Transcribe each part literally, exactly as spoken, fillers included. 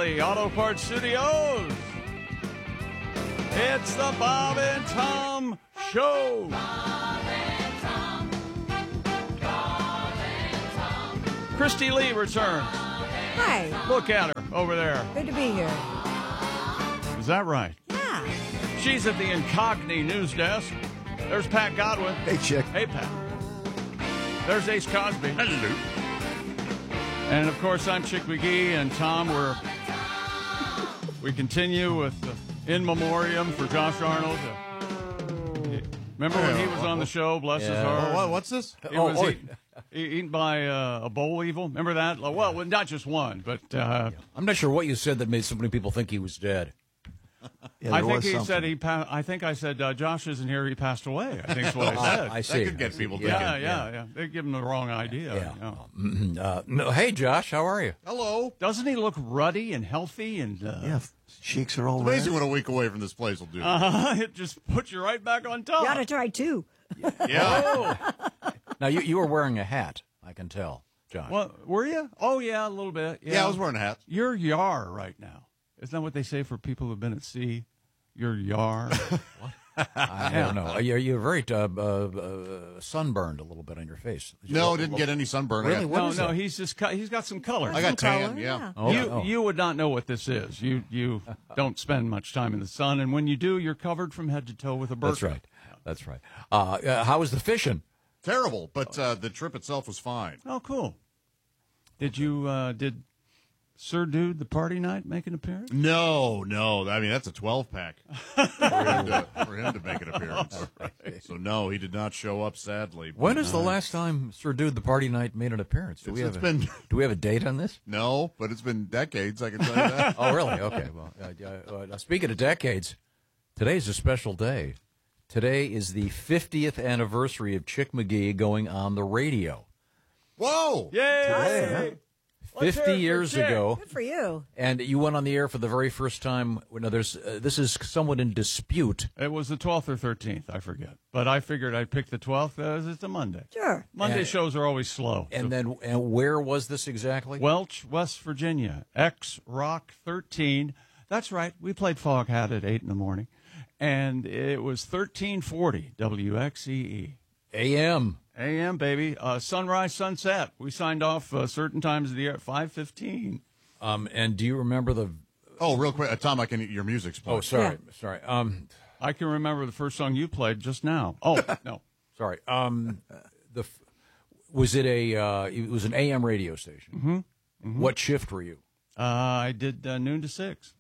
O'Reilly Auto Parts Studios. It's the Bob and Tom Show. Bob and Tom. Bob and Tom. Christy Lee returns. Hi. Look at her over there. Good to be here. Is that right? Yeah. She's at the Incogni news desk. There's Pat Godwin. Hey, Chick. Hey, Pat. There's Ace Cosby. Hello. And, of course, I'm Chick McGee, and Tom, we're, we continue with the in memoriam for Josh Arnold. Uh, remember when he was on the show, bless Yeah. his heart? What, what's this? He Oh, was oh. eaten, eaten by uh, a boll evil. Remember that? Well, well, not just one, but uh, I'm not sure what you said that made so many people think he was dead. Yeah, I there think was he something. said he. Pa- I think I said uh, Josh isn't here. He passed away. I think is what I said. I see. That could get people Yeah. yeah, thinking. yeah, yeah. They give him the wrong idea. Yeah. Yeah. Mhm. Uh, no, hey, Josh, how are you? Hello. Doesn't he look ruddy and healthy and? Uh, Yeah, cheeks are all It's red. amazing what a week away from this place will do. Uh, it just puts you right back on top. You ought to try two. yeah. Now, you, you were wearing a hat, I can tell, Josh. What were you? Oh yeah, a little bit. Yeah, Yeah, I was wearing a hat. You're yar right now. Isn't that what they say for people who've been at sea? You're yar. I don't know. You're, you're very uh, uh, uh, sunburned a little bit on your face. No, didn't get any sunburn. Really? I got, What no, is no, that? he's just cut, he's got some color. I got tan, color, yeah. yeah. Oh, you oh. you would not know what this is. You you don't spend much time in the sun, and when you do, you're covered from head to toe with a burqa. That's right. That's right. Uh, uh, how was the fishing? Terrible, but uh, the trip itself was fine. Oh, cool. Did you uh, did Sir Dude the party night make an appearance? No, no. I mean, that's a twelve pack for, him to, for him to make an appearance. So, no, he did not show up, sadly. When But, is the uh, last time Sir Dude the Party Night made an appearance? Do we It's- have it's a, been- Do we have a date on this? No, but it's been decades, I can tell you that. Oh, really? Okay. Well, uh, uh, uh, speaking of decades, today's a special day. Today is the fiftieth anniversary of Chick McGee going on the radio. Whoa! Yay! Let's hear it Fifty for years Chick. ago, Good for you. and you went on the air for the very first time. No, there's uh, this is somewhat in dispute. It was the twelfth or thirteenth, I forget. But I figured I'd pick the twelfth as it's a Monday. Sure. Monday And- shows are always slow. And So- then, and where was this exactly? Welch, West Virginia, X Rock thirteen. That's right. We played Foghat at eight in the morning, and it was thirteen forty W X E E. A M. A M, baby. Uh, sunrise, sunset. We signed off uh, certain times of the year at five fifteen. Um, and do you remember the? Oh, real quick, uh, Tom, I can your music's playing. Oh, sorry, sorry. Um, I can remember the first song you played just now. Oh, no. sorry. Um, the f- was it a? Uh, it was an A M radio station. Mm-hmm. Mm-hmm. What shift were you? Uh, I did uh, noon to six.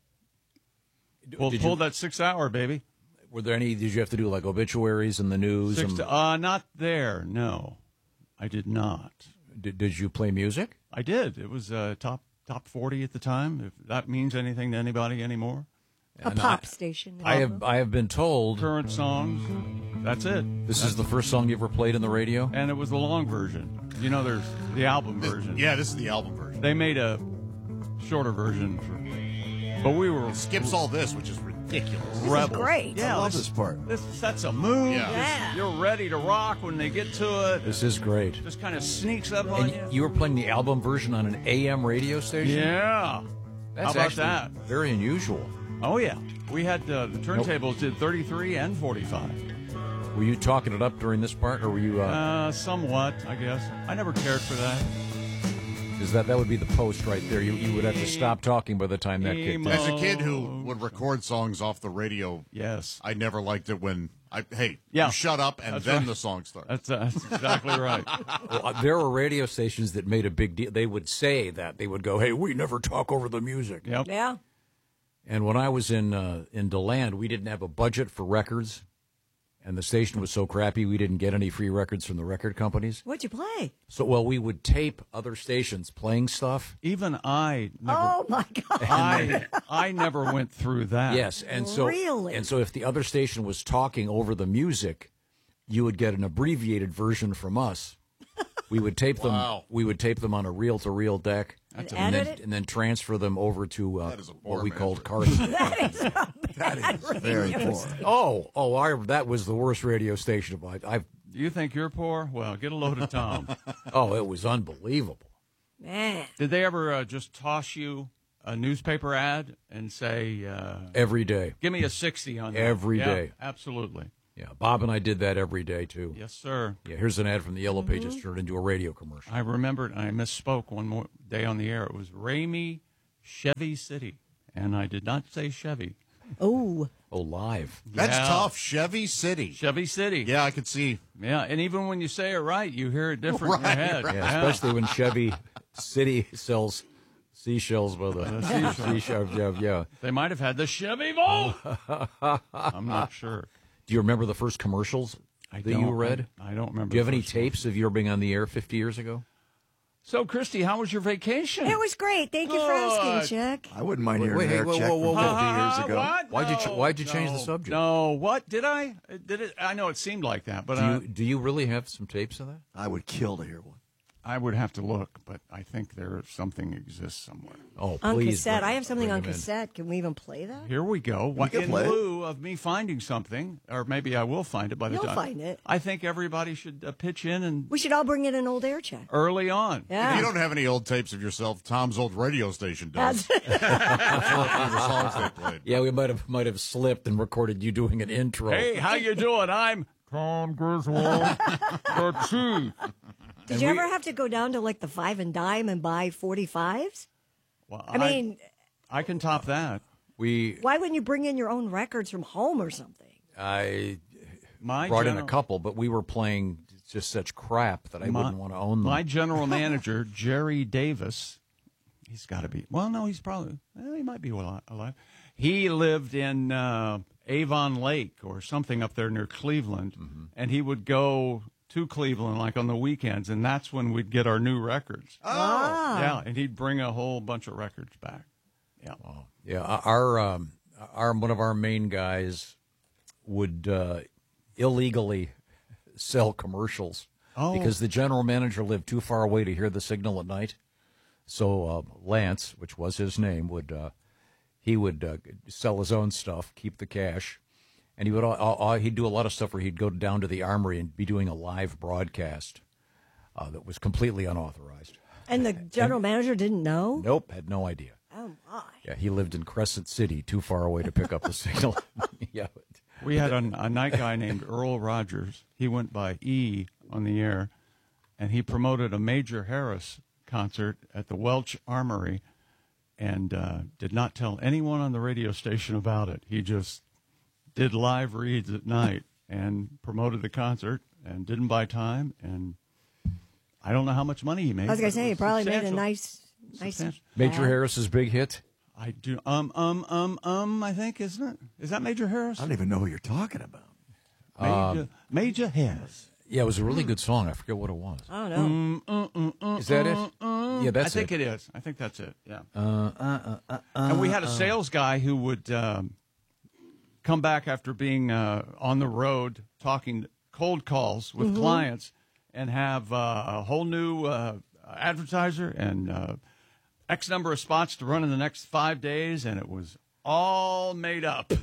Pulled, did pulled you, that six hour, baby. were there any? Did you have to do like obituaries in the news? Six and- to, uh, not there, no. I did not. did, did you play music? I did. It was uh, top top forty at the time, if that means anything to anybody anymore. A And pop I, station. I have I have been told Current songs, that's it. this is the first song you ever played in the radio. And it was the long version. You know, there's the album version. Yeah, this is the album version. They made a shorter version, for, but we were It skips all this, which is ridiculous. rebels. great. Yeah, I love this, this part. this sets a mood. Yeah. Yeah. You're ready to rock when they get to it. This is great. Just kind of sneaks up on And you. you were playing the album version on an A M radio station. Yeah. That's How about actually that? very unusual. Oh, yeah. We had uh, the turntables did thirty-three and forty-five. Were you talking it up during this part, or were you? Uh, Uh, somewhat, I guess. I never cared for that. Is that that would be the post right there? You you would have to stop talking by the time that kicked in. Emo. As a kid who would record songs off the radio, Yes. I never liked it when I hey, Yeah. you shut up and That's then right. the song starts. That's, uh, that's exactly right. Well, uh, there were radio stations that made a big deal. They would say that they would go, "Hey, we never talk over the music." Yep. Yeah. And when I was in uh, in DeLand, we didn't have a budget for records, and the station was so crappy we didn't get any free records from the record companies. What'd you play? So, well, we would tape other stations playing stuff. Even I never, Oh my God. I, I never went through that. Yes, and so Really? and so if the other station was talking over the music, you would get an abbreviated version from us. We would tape Wow. them. We would tape them on a reel-to-reel deck, And and edit then it? and then transfer them over to uh, That is a poor what we man's called work. Carson. That is very poor. oh, oh, I, that was the worst radio station of my. I've You think you're poor? Well, get a load of Tom. oh, it was unbelievable. Man. Did they ever uh, just toss you a newspaper ad and say, uh, Every day. give me a sixty on that. Every Yeah, day. Absolutely. Yeah, Bob and I did that every day, too. Yes, sir. Yeah, here's an ad from the Yellow Pages turned into a radio commercial. I remembered, and I misspoke one more day on the air. It was Ramey, Chevy City, and I did not say Chevy. Oh, Oh, live. That's Yeah. tough. Chevy City. Chevy City. Yeah, I could see. Yeah, and even when you say it right, you hear it different in Right, your head. right. Yeah, especially when Chevy City sells seashells by the seashell. Yeah, yeah. They might have had the Chevy Volt. I'm not sure. Do you remember the first commercials I that don't, you read? I, I don't remember. Do you have the any first one. tapes of your being on the air fifty years ago? So, Christy, how was your vacation? it was great. Thank you for Good. asking, Chuck. I wouldn't mind Wait, hearing wait, an air whoa, check whoa, whoa, from whoa. fifty years ago. What? Why'd you ch- No, why'd you change the no, subject? No, what did I? Did it? I know it seemed like that, but Do I, you do you really have some tapes of that? I would kill to hear one. I would have to look. But I think there something exists somewhere. Oh, On please. cassette. bring- I have something bring on them in. cassette. Can we even play that? Here we go. What, can in play it. lieu of me finding something, or maybe I will find it by the You'll time. find it. I think everybody should uh, pitch in and We should all bring in an old air check. early on. Yeah. If you don't have any old tapes of yourself, Tom's old radio station does. That's- the songs they played. Yeah, we might have might have slipped and recorded you doing an intro. Hey, how you doing? I'm Tom Griswold, the chief. Did you ever have to go down to like the five and dime and buy forty-fives? Well, I mean, I can top that. We why wouldn't you bring in your own records from home or something? I My brought in general- a couple, but we were playing just such crap that I My- wouldn't want to own them. My general manager, Jerry Davis, he's got to be, well, no, he's probably, well, he might be alive. alive. He lived in uh, Avon Lake or something up there near Cleveland, Mm-hmm. and he would go to Cleveland like on the weekends, and that's when we'd get our new records. Ah. Yeah, and he'd bring a whole bunch of records back. Yeah. Yeah, our um, our one of our main guys would uh, illegally sell commercials Oh. because the general manager lived too far away to hear the signal at night. So uh, Lance, which was his name, would uh, he would uh, sell his own stuff, keep the cash, and he would uh, uh, he'd do a lot of stuff where he'd go down to the Armory and be doing a live broadcast uh, that was completely unauthorized. And the general manager didn't know? Nope, had no idea. Oh, my. Yeah, he lived in Crescent City, too far away to pick up the signal. yeah, but- We had a, a night guy named Earl Rogers. He went by E on the air, and he promoted a Major Harris concert at the Welch Armory and uh, did not tell anyone on the radio station about it. He just did live reads at night and promoted the concert and didn't buy time. And I don't know how much money he made. I was going but to it say, he probably made a substantial. nice, nice. Substantial. Major ad. Harris's big hit. I do. Um, um, um, um, I think, isn't it? Is that Major Harris? I don't even know who you're talking about. Major, Major Harris. Yeah, it was a really good song. I forget what it was. I don't know. Is that it? Yeah, that's I think it. it is. I think that's it. Yeah. Uh, uh, uh, uh, and we had a sales guy who would um, come back after being uh, on the road talking cold calls with clients and have uh, a whole new uh, advertiser and uh, X number of spots to run in the next five days, and it was all made up.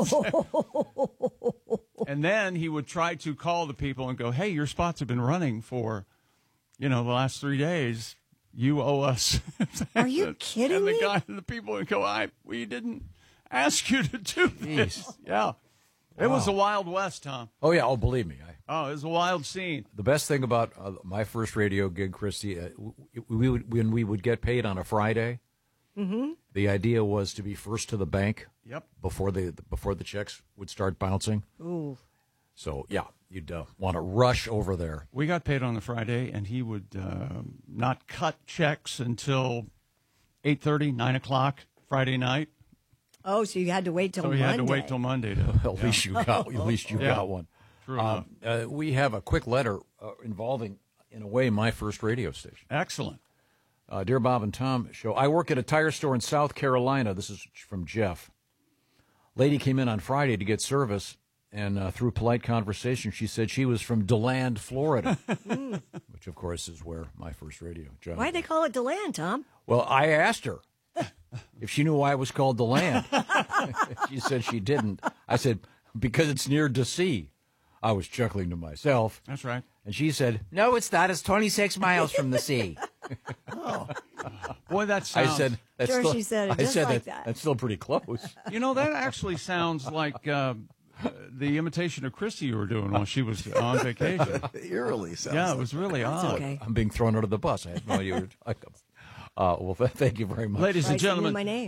And then he would try to call the people and go, "Hey, your spots have been running for, you know, the last three days. You owe us." Are you kidding And the me? guy, the people would go, "I, we didn't ask you to do this." Yeah, it was the Wild West, Tom. oh, yeah. Oh, believe me. I, Oh, it was a wild scene. the best thing about uh, my first radio gig, Christy, uh, we, we would, when we would get paid on a Friday, Mm-hmm. the idea was to be first to the bank Yep. before the before the checks would start bouncing. Ooh. So, yeah, you'd uh, want to rush over there. We got paid on the Friday, and he would uh, not cut checks until eight thirty, nine o'clock Friday night. Oh, so you had to wait till So Monday. he had to wait till Monday to. At least you got at least you Yeah. got one. True Um, uh, we have a quick letter uh, involving, in a way, my first radio station. Excellent. Uh, Dear Bob and Tom show, I work at a tire store in South Carolina. This is from Jeff. Lady came in on Friday to get service, and uh, through polite conversation, she said she was from DeLand, Florida, which, of course, is where my first radio job. Why'd they call it DeLand, Tom? Well, I asked her if she knew why it was called DeLand. She said she didn't. I said, because it's near D C. I was chuckling to myself. That's right. And she said, no, it's not. It's twenty-six miles from the sea. Boy, that sounds. I said, that's Sure, still, she said it I just said like that, that. That's still pretty close. You know, that actually sounds like uh, the imitation of Christy you were doing while she was on vacation. Eerily sounds. Yeah, it like was really It's odd. okay. I'm being thrown under the bus. I had no idea what you were talking about. Uh, well, th- thank you very much. Ladies and Try singing gentlemen, my name.